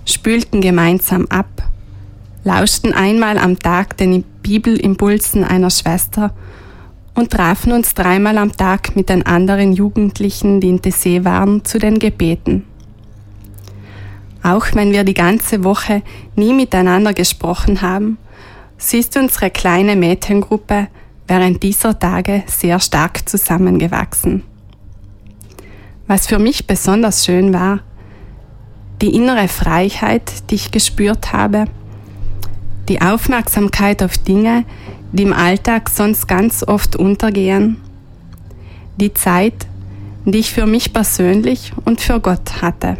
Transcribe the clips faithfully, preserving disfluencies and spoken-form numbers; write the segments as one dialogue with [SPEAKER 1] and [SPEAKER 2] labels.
[SPEAKER 1] spülten gemeinsam ab, lauschten einmal am Tag den Bibelimpulsen einer Schwester und trafen uns dreimal am Tag mit den anderen Jugendlichen, die in Tessé waren, zu den Gebeten. Auch wenn wir die ganze Woche nie miteinander gesprochen haben, so ist unsere kleine Mädchengruppe während dieser Tage sehr stark zusammengewachsen. Was für mich besonders schön war, die innere Freiheit, die ich gespürt habe, die Aufmerksamkeit auf Dinge, die im Alltag sonst ganz oft untergehen, die Zeit, die ich für mich persönlich und für Gott hatte.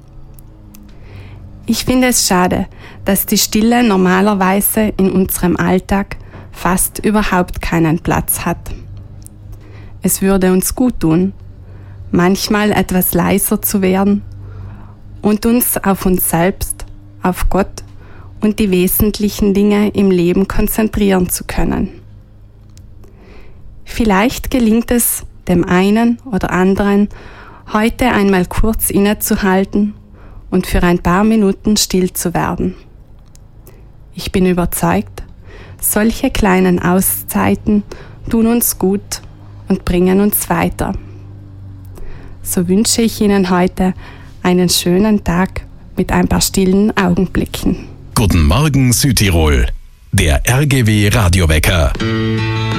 [SPEAKER 1] Ich finde es schade, dass die Stille normalerweise in unserem Alltag fast überhaupt keinen Platz hat. Es würde uns gut tun, manchmal etwas leiser zu werden und uns auf uns selbst, auf Gott und die wesentlichen Dinge im Leben konzentrieren zu können. Vielleicht gelingt es dem einen oder anderen, heute einmal kurz innezuhalten und für ein paar Minuten still zu werden. Ich bin überzeugt, solche kleinen Auszeiten tun uns gut und bringen uns weiter. So wünsche ich Ihnen heute einen schönen Tag mit ein paar stillen Augenblicken.
[SPEAKER 2] Guten Morgen Südtirol, der R G W Radiowecker.